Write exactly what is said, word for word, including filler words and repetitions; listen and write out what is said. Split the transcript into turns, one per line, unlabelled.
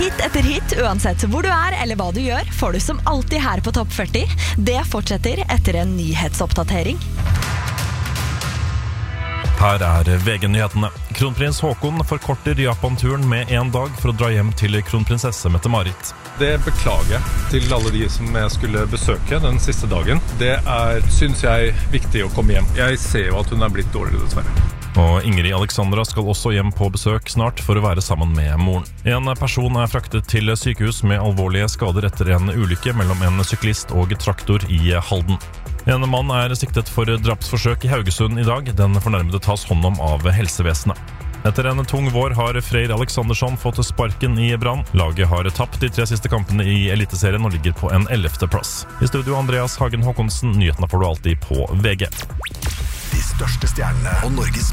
Hit etter hit, uansett hvor du er eller hva du gjør, får du som alltid her på Topp førti. Det fortsetter etter en nyhetsoppdatering.
Her er V G-nyhetene. Kronprins Håkon forkorter Japan-turen med en dag for å dra hjem til kronprinsesse Mette-Marit.
Det beklager jeg til alle de som jeg skulle besøke den siste dagen. Det er, synes jeg, viktig å komme hjem. Jeg ser jo at hun er blitt dårligere, dessverre.
Og Ingrid Alexandra skal også hjem på besøk snart for å være sammen med moren. En person er fraktet til sykehus med alvorlige skader etter en ulykke mellom en syklist og traktor i Halden. En mann er siktet for drapsforsøk i Haugesund i dag. Den fornærmede tas hånd om av helsevesenet. Etter en tung vår har Freyr Alexandersson fått sparken i Brann. Laget har tapt de tre siste kampene i Eliteserien og ligger på en ellevte plass. I studio Andreas Hagen Håkonsen, nyhetene får du alltid på V G.
De største stjernene og Norges